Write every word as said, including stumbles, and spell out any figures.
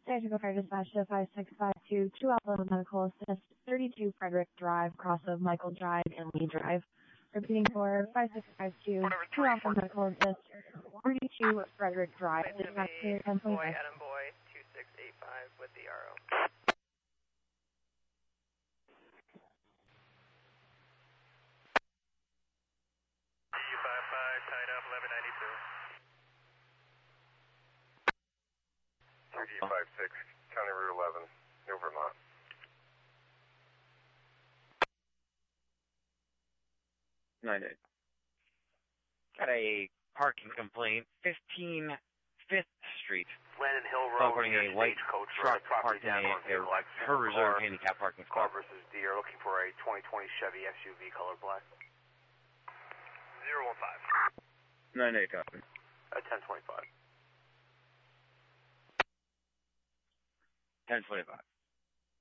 Technical Fire Dispatch to five six five two, two Alpha Medical Assist, thirty-two Frederick Drive, cross of Michael Drive and Lee Drive. Repeating for five six five two, two Alpha Medical Assist, thirty-two Frederick Drive. Dispatch clear ten Boy, twenty-five. Adam Boy, two six eight five with the R O. D five five, tied up, eleven ninety-two. D five six, County Route eleven, New Vermont. nine eight. Got a parking complaint, fifteen Fifth Street. Landon Hill Road, Reporting a white truck parked in a, a her reserve handicap parking car spot. versus D. You're looking for a twenty twenty Chevy S U V color black. zero one five. nine eight, copy. Uh, ten twenty-five. ten twenty-five.